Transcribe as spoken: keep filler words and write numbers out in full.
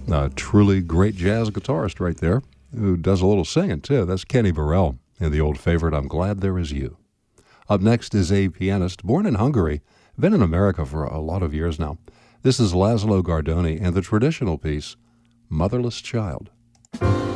A truly great jazz guitarist right there, who does a little singing, too. That's Kenny Burrell and the old favorite, I'm Glad There Is You. Up next is a pianist born in Hungary, been in America for a lot of years now. This is Laszlo Gardoni and the traditional piece, Motherless Child.